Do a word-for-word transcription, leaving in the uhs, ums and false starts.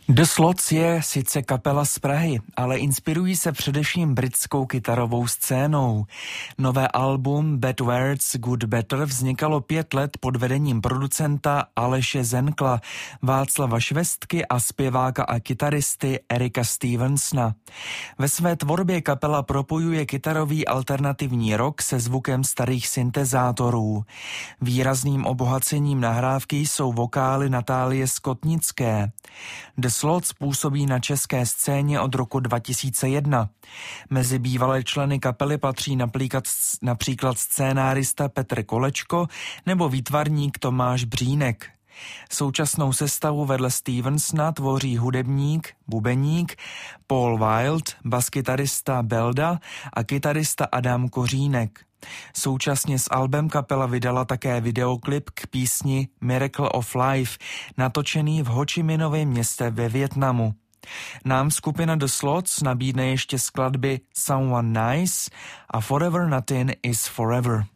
The Slots je sice kapela z Prahy, ale inspirují se především britskou kytarovou scénou. Nové album Bad Words Good Better vznikalo pět let pod vedením producenta Aleše Zenkla, Václava Švestky a zpěváka a kytaristy Erika Stevensona. Ve své tvorbě kapela propojuje kytarový alternativní rock se zvukem starých syntezátorů. Výrazným obohacením nahrávky jsou vokály Natálie Skotnické. The Slots působí na české scéně od roku dva tisíce jedna. Mezi bývalé členy kapely patří například, například scénárista Petr Kolečko nebo výtvarník Tomáš Břínek. Současnou sestavu vedle Stevensona tvoří hudebník, bubeník Paul Wild, baskytarista Belda a kytarista Adam Kořínek. Současně s albem kapela vydala také videoklip k písni Miracle of Life, natočený v Ho Chi Minovém městě ve Vietnamu. Nám skupina The Slots nabídne ještě skladby Someone Nice a Forever Nothing is Forever.